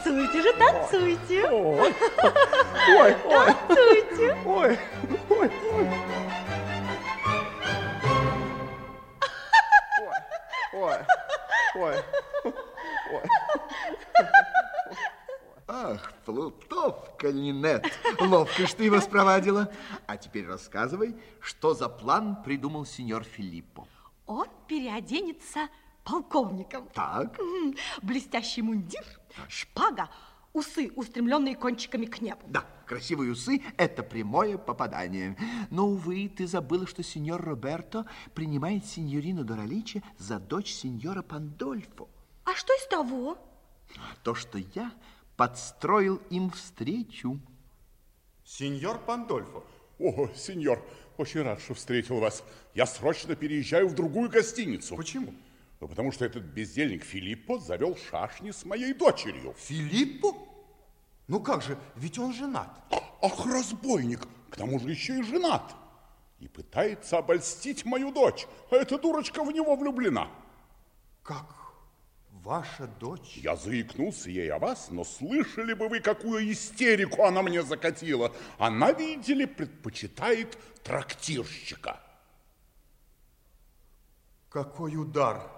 Танцуйте же, танцуйте. Ой, ой, ой. Танцуйте. Ой, ой, ой. Ой, ой, ой. Ах, плутовка, Нинет, ловко ж ты его спровадила. А теперь рассказывай, что за план придумал сеньор Филиппо. Он переоденется полковником. Так. Блестящий мундир, шпага, усы, устремленные кончиками к небу. Да, красивые усы – это прямое попадание. Но, увы, ты забыла, что сеньор Роберто принимает сеньорину Дораличе за дочь сеньора Пандольфо. А что из того? То, что я подстроил им встречу. Сеньор Пандольфо. О, сеньор, очень рад, что встретил вас. Я срочно переезжаю в другую гостиницу. Почему? Ну, потому что этот бездельник Филиппо завел шашни с моей дочерью. Филиппо? Ну как же, ведь он женат. Ах, разбойник, к тому же еще и женат. И пытается обольстить мою дочь, а эта дурочка в него влюблена. Как? Ваша дочь? Я заикнулся ей о вас, но слышали бы вы, какую истерику она мне закатила. Она, видите ли, предпочитает трактирщика. Какой удар!